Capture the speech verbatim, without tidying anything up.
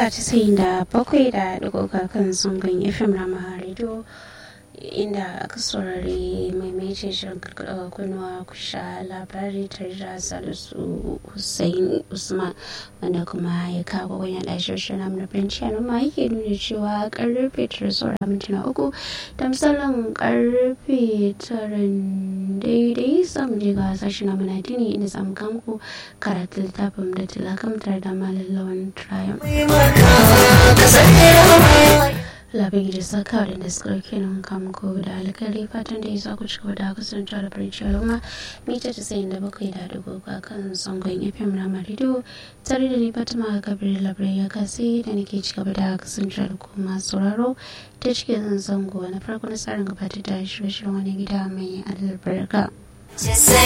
mita casa'in da bakwai da ɗigo kan zangon F M Rama Radio inda aka saurari maimaitin shirin kunuwa kusha labari tare da Salisu Hussein Usman wanda kuma ya kawo wani ɗashir shirin na French ma yake nuna cewa karfe tara saura mintuna uku da misalin karfe tara daidai samu je ga sashen na manadini inda samu kamku karatu littafin da tilakamtar da malallawan triumph labin da saka da suka kenan kamko da alkali fatan da ya sa ku cika da kasance da farci al'umma mita casa'in da bakwai da dubu kan zangon F M Rama Radio tare da ni Fatima Kabir labarai ya kasi da nake cika da kasance da kuma sauraro ta cikin zango na farko na tsarin gabatar da shirye-shiryen wani gida mai albarka.